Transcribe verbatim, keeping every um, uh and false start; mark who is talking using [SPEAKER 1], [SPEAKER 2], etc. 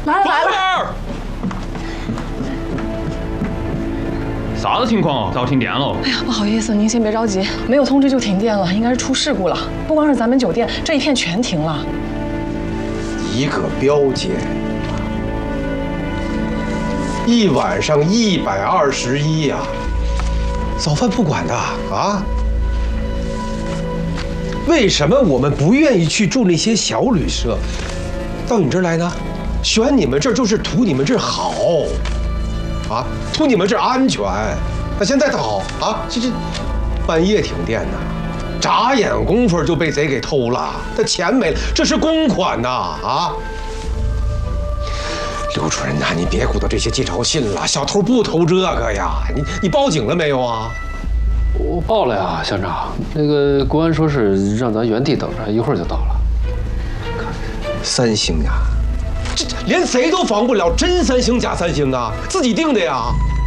[SPEAKER 1] 来了来了！
[SPEAKER 2] 啥子情况？遭停电了？
[SPEAKER 1] 哎呀，不好意思，您先别着急，没有通知就停电了，应该是出事故了。不光是咱们酒店，这一片全停了。
[SPEAKER 3] 一个标间，一晚上一百二十一呀，早饭不管的啊？为什么我们不愿意去住那些小旅社，到你这儿来呢？选你们这儿就是图你们这儿好。 啊，图你们这安全，那现在倒好啊，这这半夜停电呢，眨眼功夫就被贼给偷了，他钱没了，这是公款呐啊！刘主任呐，你别鼓捣这些介绍信了，小偷不偷这个呀，你你报警了没有啊？
[SPEAKER 4] 我报了呀，乡长，那个公安说是让咱原地等着，一会儿就到了。
[SPEAKER 3] 三星呀。 这连贼都防不了，真三星假三星啊！自己定的呀！